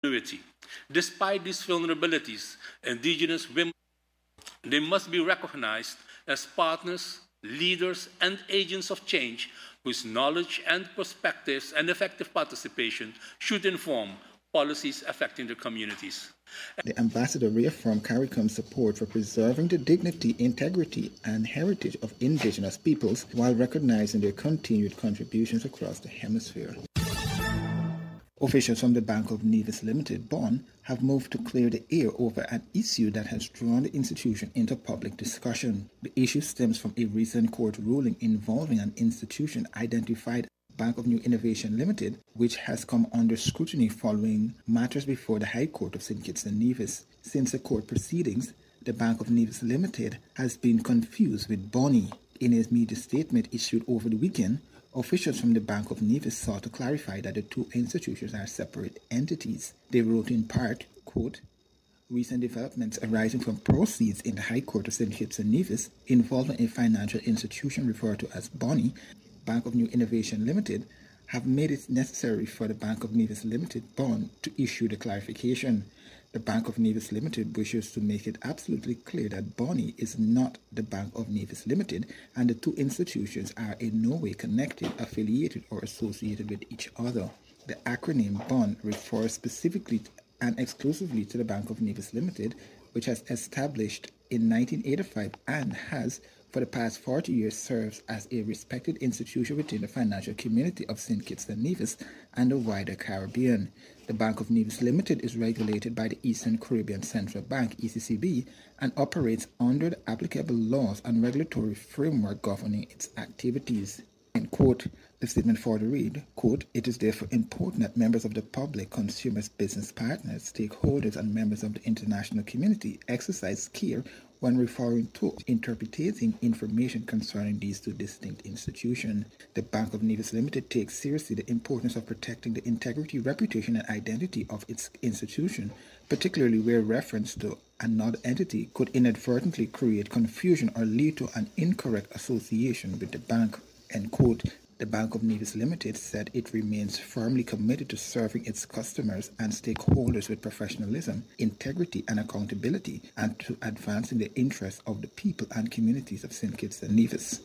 continuity. Despite these vulnerabilities, indigenous women, they must be recognized as partners, leaders, and agents of change whose knowledge and perspectives and effective participation should inform policies affecting their communities. The ambassador reaffirmed CARICOM's support for preserving the dignity, integrity, and heritage of indigenous peoples while recognizing their continued contributions across the hemisphere. Officials from the Bank of Nevis Limited, Bonn, have moved to clear the air over an issue that has drawn the institution into public discussion. The issue stems from a recent court ruling involving an institution identified as Bank of New Innovation Limited, which has come under scrutiny following matters before the High Court of St. Kitts and Nevis. Since the court proceedings, the Bank of Nevis Limited has been confused with Bonny. In a media statement issued over the weekend, officials from the Bank of Nevis sought to clarify that the two institutions are separate entities. They wrote in part, quote, "Recent developments arising from proceeds in the High Court of St. Kitts and Nevis involving a financial institution referred to as Bonny, Bank of New Innovation Limited, have made it necessary for the Bank of Nevis Limited, Bonn, to issue the clarification. The Bank of Nevis Limited wishes to make it absolutely clear that Bonny is not the Bank of Nevis Limited, and the two institutions are in no way connected, affiliated, or associated with each other. The acronym BON refers specifically and exclusively to the Bank of Nevis Limited, which has established in 1985 and has, for the past 40 years, serves as a respected institution within the financial community of St. Kitts and Nevis and the wider Caribbean. The Bank of Nevis Limited is regulated by the Eastern Caribbean Central Bank, ECCB, and operates under the applicable laws and regulatory framework governing its activities. And quote, the statement further read, quote, "It is therefore important that members of the public, consumers, business partners, stakeholders, and members of the international community exercise care when referring to interpreting information concerning these two distinct institutions. The Bank of Nevis Limited takes seriously the importance of protecting the integrity, reputation, and identity of its institution, particularly where reference to another entity could inadvertently create confusion or lead to an incorrect association with the bank." End quote. The Bank of Nevis Limited said it remains firmly committed to serving its customers and stakeholders with professionalism, integrity, and accountability, and to advancing the interests of the people and communities of St. Kitts and Nevis.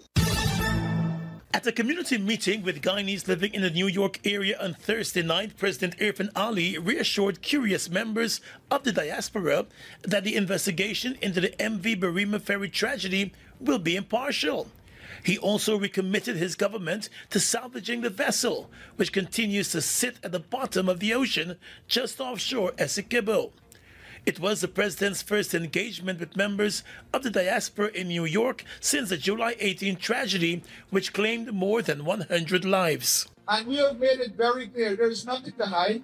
At a community meeting with Guyanese living in the New York area on Thursday night, President Irfaan Ali reassured curious members of the diaspora that the investigation into the MV Berrima ferry tragedy will be impartial. He also recommitted his government to salvaging the vessel, which continues to sit at the bottom of the ocean just offshore Essequibo. It was the president's first engagement with members of the diaspora in New York since the July 18 tragedy, which claimed more than 100 lives. And we have made it very clear there is nothing to hide.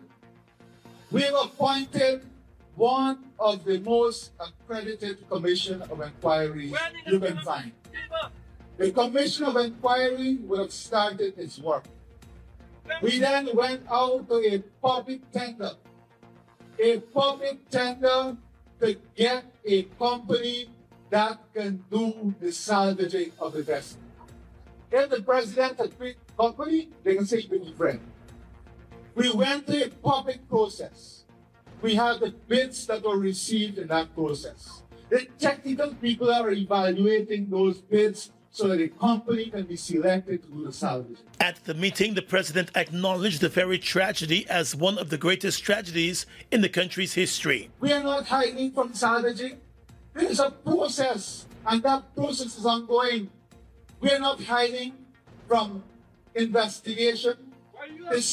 We have appointed one of the most accredited commission of inquiry you can find. The Commission of Inquiry would have started its work. We then went out to a public tender to get a company that can do the salvaging of the vessel. If the president had picked a company, they can say be friend. We went to a public process. We have the bids that were received in that process. The technical people are evaluating those bids so that a company can be selected to do the salvage. At the meeting, the president acknowledged the ferry tragedy as one of the greatest tragedies in the country's history. We are not hiding from salvaging. There is a process, and that process is ongoing. We are not hiding from investigation. The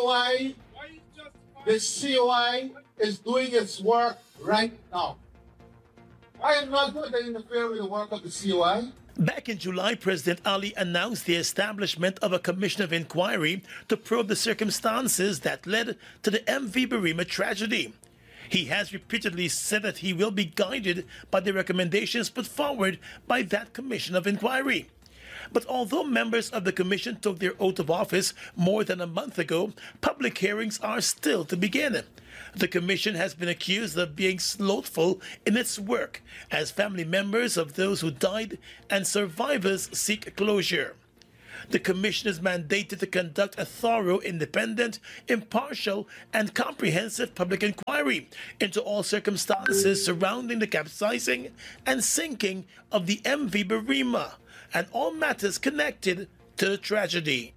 COI is doing its work right now. I am not going to interfere with the work of the COI. Back in July, President Ali announced the establishment of a commission of inquiry to probe the circumstances that led to the MV Berrima tragedy. He has repeatedly said that he will be guided by the recommendations put forward by that commission of inquiry. But although members of the commission took their oath of office more than a month ago, public hearings are still to begin. The commission has been accused of being slothful in its work as family members of those who died and survivors seek closure. The commission is mandated to conduct a thorough, independent, impartial, and comprehensive public inquiry into all circumstances surrounding the capsizing and sinking of the MV Barima and all matters connected to the tragedy.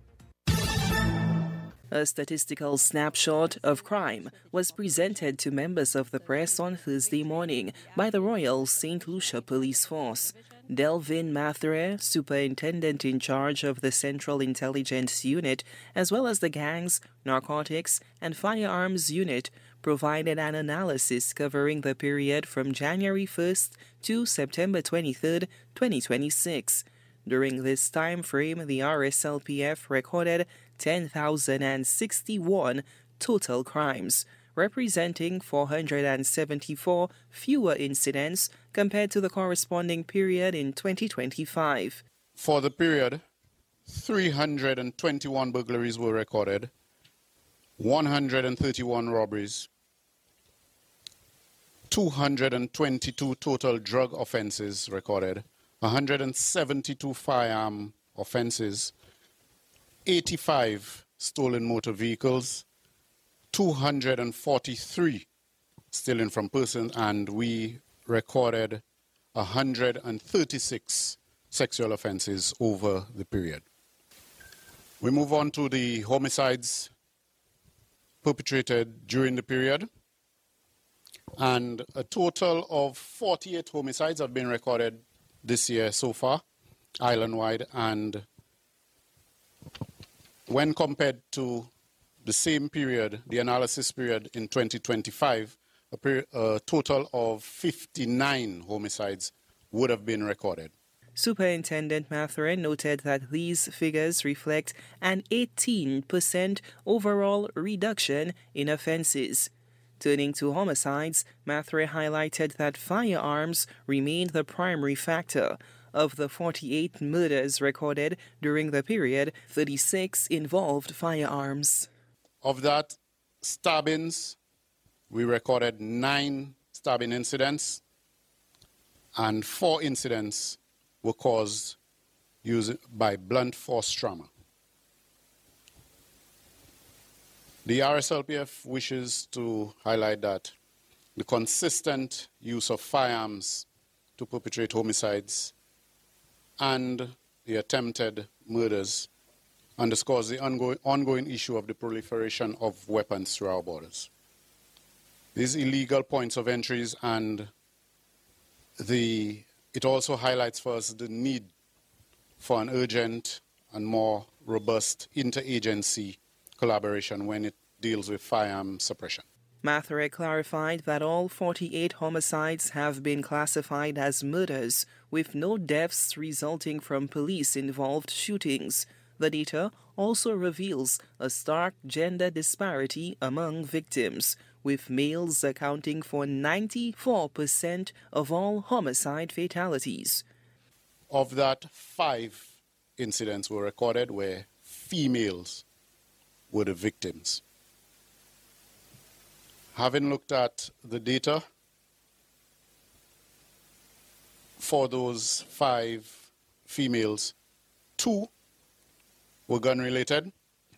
A statistical snapshot of crime was presented to members of the press on Thursday morning by the Royal St. Lucia Police Force. Delvin Mathre, superintendent in charge of the Central Intelligence Unit, as well as the Gangs, Narcotics, and Firearms Unit, provided an analysis covering the period from January 1st to September 23rd, 2026. During this time frame, the RSLPF recorded 10,061 total crimes, representing 474 fewer incidents compared to the corresponding period in 2025. For the period, 321 burglaries were recorded, 131 robberies, 222 total drug offenses recorded, 172 firearm offenses, 85 stolen motor vehicles, 243 stealing from persons, and we recorded 136 sexual offenses over the period. We move on to the homicides perpetrated during the period, and a total of 48 homicides have been recorded this year so far, island-wide, and when compared to the same period, the analysis period in 2025, a total of 59 homicides would have been recorded. Superintendent Mathre noted that these figures reflect an 18% overall reduction in offenses. Turning to homicides, Mathre highlighted that firearms remained the primary factor. Of the 48 murders recorded during the period, 36 involved firearms. Of that, stabbings, we recorded 9 stabbing incidents, and 4 incidents were caused by blunt force trauma. The RSLPF wishes to highlight that the consistent use of firearms to perpetrate homicides and the attempted murders underscores the ongoing issue of the proliferation of weapons through our borders. These illegal points of entries, and it also highlights for us the need for an urgent and more robust interagency collaboration when it deals with firearm suppression. Mathre clarified that all 48 homicides have been classified as murders, with no deaths resulting from police-involved shootings. The data also reveals a stark gender disparity among victims, with males accounting for 94% of all homicide fatalities. Of that, 5 incidents were recorded where females were the victims. Having looked at the data, for those 5 females, 2 were gun-related,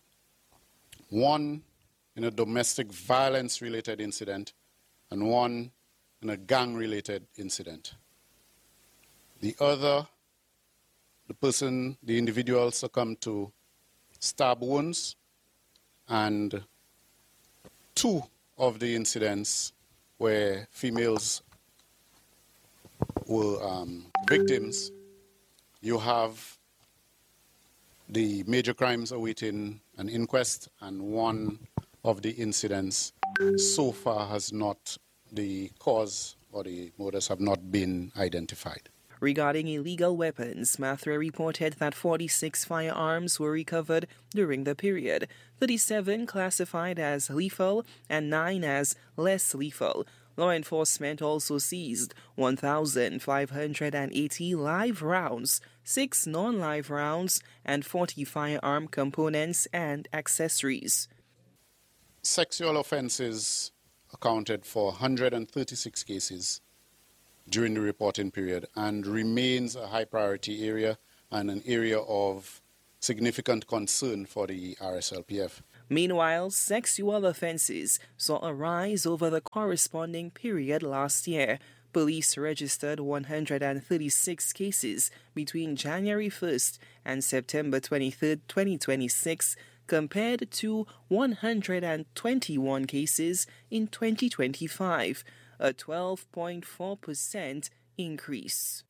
1 in a domestic violence-related incident, and 1 in a gang-related incident. The individual succumbed to stab wounds, and 2 of the incidents where females were victims, you have the major crimes awaiting an inquest, and 1 of the incidents so far has not, the cause or the motives have not been identified. Regarding illegal weapons, Mathre reported that 46 firearms were recovered during the period, 37 classified as lethal and 9 as less lethal. Law enforcement also seized 1,580 live rounds, 6 non-live rounds, and 40 firearm components and accessories. Sexual offenses accounted for 136 cases during the reporting period and remains a high priority area and an area of significant concern for the RSLPF. Meanwhile, sexual offences saw a rise over the corresponding period last year. Police registered 136 cases between January 1st and September 23rd, 2026, compared to 121 cases in 2025, a 12.4% increase.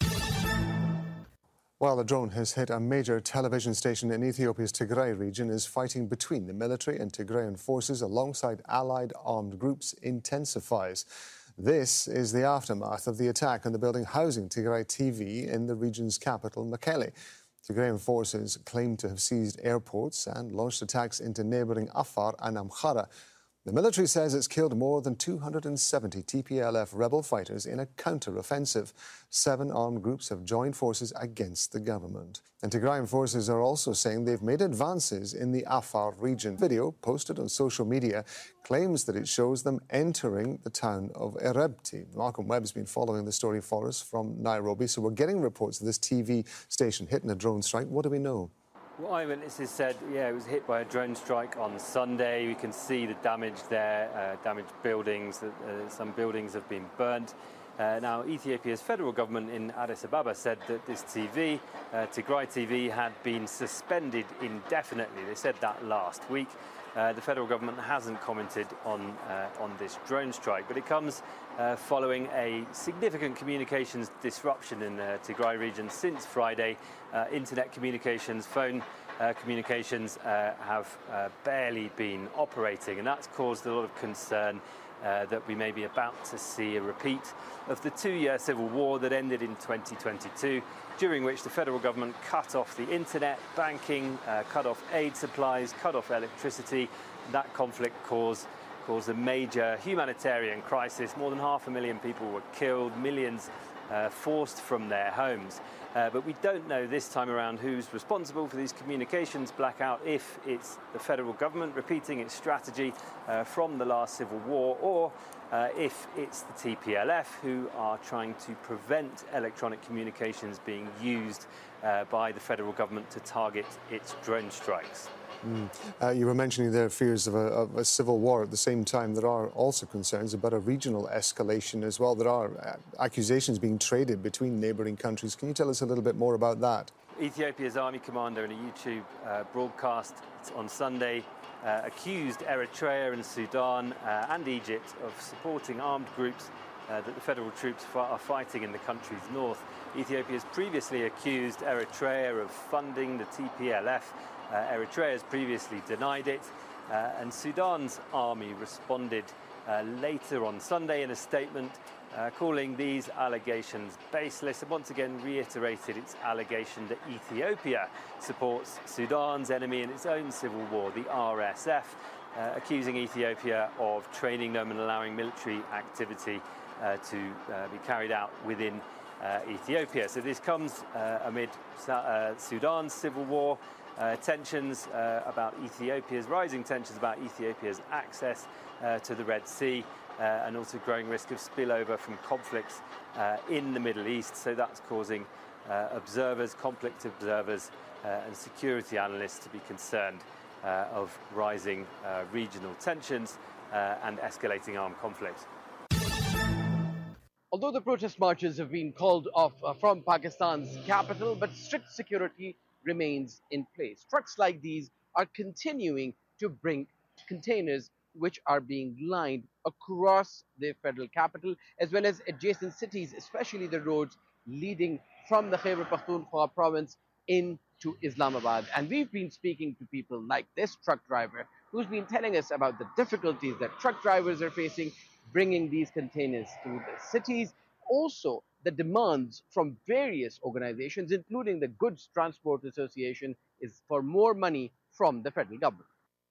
While a drone has hit a major television station in Ethiopia's Tigray region, is fighting between the military and Tigrayan forces alongside allied armed groups intensifies. This is the aftermath of the attack on the building housing Tigray TV in the region's capital, Mekelle. Tigrayan forces claim to have seized airports and launched attacks into neighbouring Afar and Amhara. The military says it's killed more than 270 TPLF rebel fighters in a counter-offensive. 7 armed groups have joined forces against the government. And Tigrayan forces are also saying they've made advances in the Afar region. Video posted on social media claims that it shows them entering the town of Erebti. Malcolm Webb's been following the story for us from Nairobi, so we're getting reports of this TV station hitting a drone strike. What do we know? Well, eyewitnesses said, it was hit by a drone strike on Sunday. We can see the damage there, damaged buildings. Some buildings have been burnt. Now, Ethiopia's federal government in Addis Ababa said that this TV, Tigray TV, had been suspended indefinitely. They said that last week. The federal government hasn't commented on this drone strike, but it comes following a significant communications disruption in the Tigray region since Friday. Internet communications, phone communications have barely been operating, and that's caused a lot of concern that we may be about to see a repeat of the 2-year civil war that ended in 2022, during which the federal government cut off the internet, banking, cut off aid supplies, cut off electricity. That conflict caused a major humanitarian crisis. More than 500,000 people were killed, millions forced from their homes. But we don't know this time around who's responsible for these communications blackout, if it's the federal government repeating its strategy from the last civil war, or if it's the TPLF who are trying to prevent electronic communications being used by the federal government to target its drone strikes. You were mentioning there fears of a civil war. At the same time, there are also concerns about a regional escalation as well. There are accusations being traded between neighbouring countries. Can you tell us a little bit more about that? Ethiopia's army commander in a YouTube broadcast on Sunday accused Eritrea and Sudan and Egypt of supporting armed groups that the federal troops are fighting in the country's north. Ethiopia has previously accused Eritrea of funding the TPLF. Eritrea has previously denied it, and Sudan's army responded later on Sunday in a statement calling these allegations baseless, and once again reiterated its allegation that Ethiopia supports Sudan's enemy in its own civil war, the RSF, accusing Ethiopia of training them and allowing military activity to be carried out within Ethiopia. So this comes amid Sudan's civil war, tensions about rising tensions about Ethiopia's access to the Red Sea, and also growing risk of spillover from conflicts in the Middle East. So that's causing conflict observers and security analysts to be concerned of rising regional tensions and escalating armed conflict. Although the protest marches have been called off from Pakistan's capital, but strict security remains in place. Trucks like these are continuing to bring containers which are being lined across the federal capital as well as adjacent cities, especially the roads leading from the Khyber Pakhtunkhwa province into Islamabad. And we've been speaking to people like this truck driver who's been telling us about the difficulties that truck drivers are facing bringing these containers to the cities. Also, the demands from various organizations, including the Goods Transport Association, is for more money from the federal government.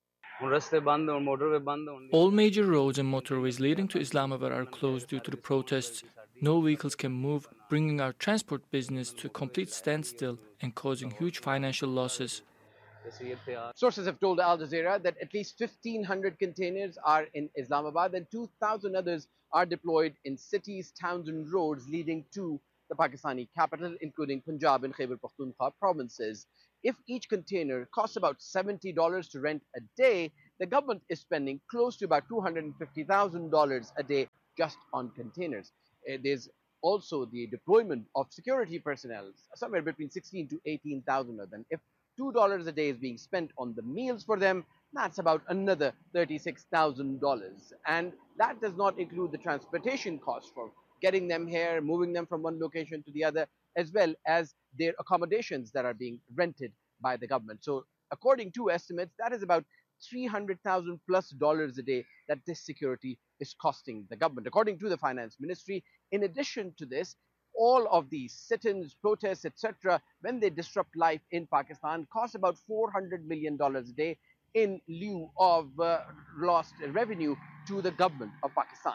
All major roads and motorways leading to Islamabad are closed due to the protests. No vehicles can move, bringing our transport business to a complete standstill and causing huge financial losses. Sources have told Al Jazeera that at least 1,500 containers are in Islamabad and 2,000 others are deployed in cities, towns and roads leading to the Pakistani capital, including Punjab and Khyber Pakhtunkhwa provinces. if each container costs about $70 to rent a day, the government is spending close to about $250,000 a day just on containers. There's also the deployment of security personnel, somewhere between 16 to 18,000 of them. If $2 a day is being spent on the meals for them, that's about another $36,000. And that does not include the transportation costs for getting them here, moving them from one location to the other, as well as their accommodations that are being rented by the government. So according to estimates, that is about $300,000 plus a day that this security is costing the government. According to the finance ministry, in addition to this, all of these sit-ins, protests, etc., when they disrupt life in Pakistan, cost about $400 million a day in lieu of lost revenue to the government of Pakistan.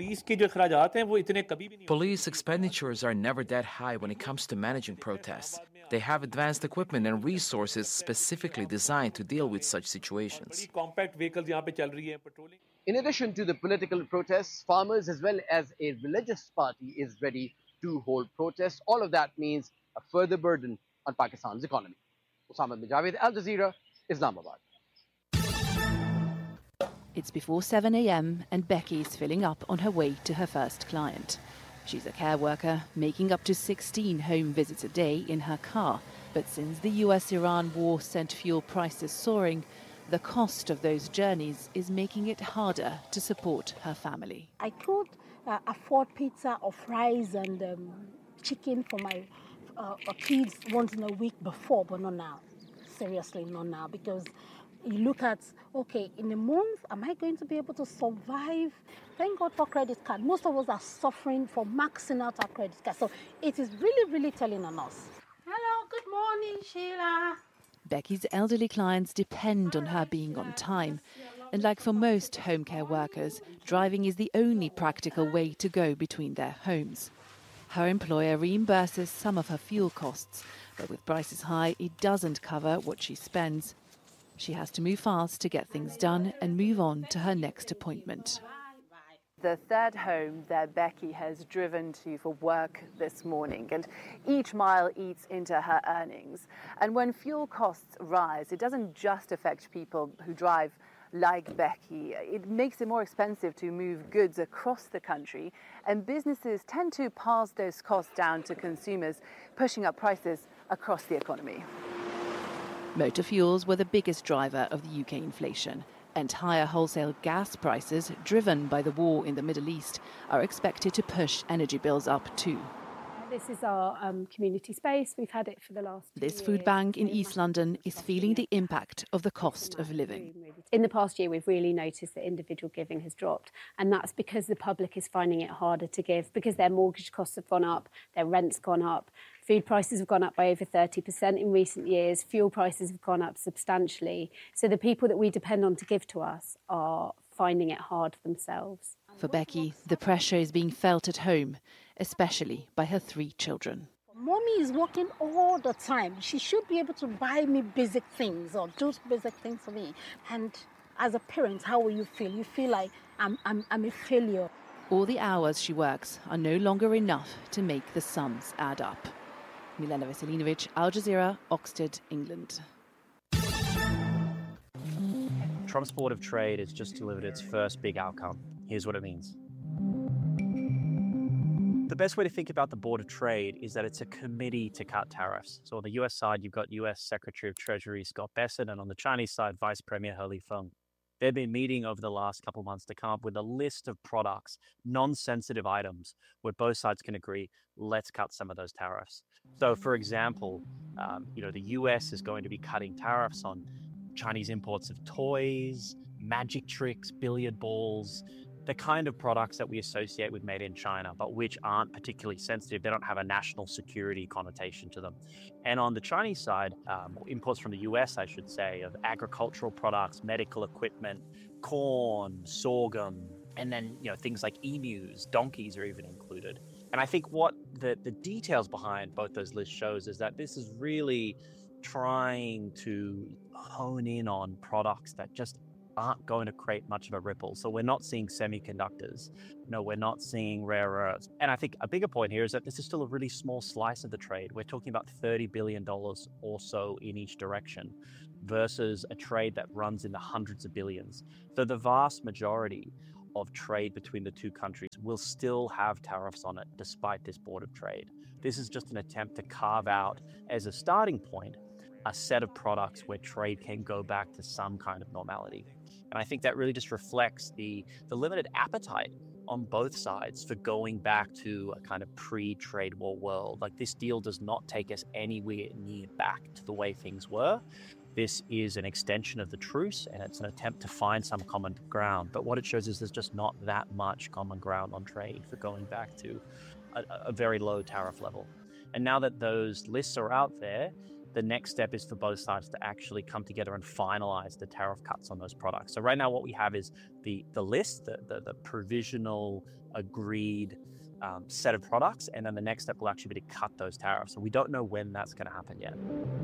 Police expenditures are never that high when it comes to managing protests. They have advanced equipment and resources specifically designed to deal with such situations. In addition to the political protests, farmers as well as a religious party is ready to hold protests. All of that means a further burden on Pakistan's economy. Osama bin Javed, Al Jazeera, Islamabad. It's before 7 a.m. and Becky is filling up on her way to her first client. She's a care worker, making up to 16 home visits a day in her car. But since the US-Iran war sent fuel prices soaring, the cost of those journeys is making it harder to support her family. I could afford pizza or fries and chicken for my kids once in a week before, but not now. Seriously, not now, because you look at, okay, in a month, am I going to be able to survive? Thank God for credit card. Most of us are suffering for maxing out our credit card. So it is really, really telling on us. Hello, good morning, Sheila. Becky's elderly clients depend on her being on time. And like for most home care workers, driving is the only practical way to go between their homes. Her employer reimburses some of her fuel costs, but with prices high, it doesn't cover what she spends. She has to move fast to get things done and move on to her next appointment. The third home that Becky has driven to for work this morning, and each mile eats into her earnings. And when fuel costs rise, it doesn't just affect people who drive like Becky. It makes it more expensive to move goods across the country, and businesses tend to pass those costs down to consumers, pushing up prices across the economy. Motor fuels were the biggest driver of the UK inflation, and higher wholesale gas prices, driven by the war in the Middle East, are expected to push energy bills up too. This is our community space. We've had it for the last 2 years. This food bank in East London is feeling the impact of the cost of living. In the past year, we've really noticed that individual giving has dropped, and that's because the public is finding it harder to give, because their mortgage costs have gone up, their rent's gone up, food prices have gone up by over 30% in recent years, fuel prices have gone up substantially. So the people that we depend on to give to us are finding it hard themselves. For Becky, the pressure is being felt at home, especially by her 3 children. Mommy is working all the time. She should be able to buy me basic things or do basic things for me. And as a parent, how will you feel? You feel like I'm a failure. All the hours she works are no longer enough to make the sums add up. Milena Veselinovic, Al Jazeera, Oxted, England. Trump's Board of Trade has just delivered its first big outcome. Here's what it means. The best way to think about the Board of Trade is that it's a committee to cut tariffs. So on the US side, you've got US Secretary of Treasury Scott Bessent, and on the Chinese side, Vice Premier He Lifeng. They've been meeting over the last couple of months to come up with a list of products, non-sensitive items, where both sides can agree, let's cut some of those tariffs. So, for example, the US is going to be cutting tariffs on Chinese imports of toys, magic tricks, billiard balls, the kind of products that we associate with made in China, but which aren't particularly sensitive. They don't have a national security connotation to them. And on the Chinese side, imports from the US, I should say, of agricultural products, medical equipment, corn, sorghum, and then things like emus, donkeys are even included. And I think what the details behind both those lists shows is that this is really trying to hone in on products that just aren't going to create much of a ripple. So we're not seeing semiconductors. No, we're not seeing rare earths. And I think a bigger point here is that this is still a really small slice of the trade. We're talking about $30 billion or so in each direction versus a trade that runs in the hundreds of billions. So the vast majority of trade between the two countries will still have tariffs on it despite this Board of Trade. This is just an attempt to carve out, as a starting point, a set of products where trade can go back to some kind of normality. And I think that really just reflects the limited appetite on both sides for going back to a kind of pre-trade war world. Like, this deal does not take us anywhere near back to the way things were. This is an extension of the truce, and it's an attempt to find some common ground. But what it shows is there's just not that much common ground on trade for going back to a very low tariff level. And now that those lists are out there, the next step is for both sides to actually come together and finalize the tariff cuts on those products. So right now what we have is the list, the provisional agreed set of products, and then the next step will actually be to cut those tariffs. So we don't know when that's going to happen yet.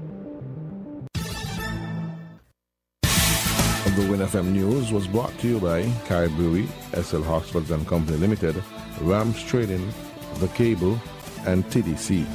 The Win FM News was brought to you by Kai Brewery, SL Hospital and Company Limited, Rams Trading, The Cable, and TDC.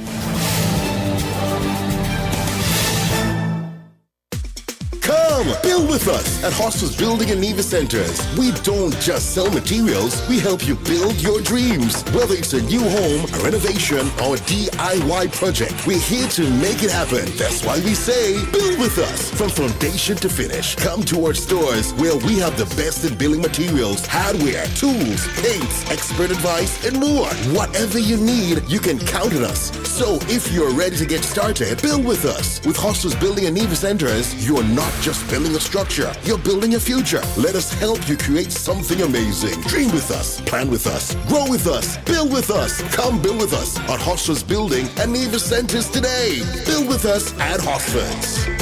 Come, build with us at Hostos Building and Neva Centers. We don't just sell materials, we help you build your dreams. Whether it's a new home, a renovation, or a DIY project, we're here to make it happen. That's why we say, build with us. From foundation to finish, come to our stores where we have the best in building materials, hardware, tools, paints, expert advice, and more. Whatever you need, you can count on us. So if you're ready to get started, build with us. With Hostos Building and Neva Centers, you're not just building a structure, you're building a future. Let us help you create something amazing. Dream with us, plan with us, grow with us, build with us. Come build with us at Hostos Building and Neva Centers today. Build with us at Hostos.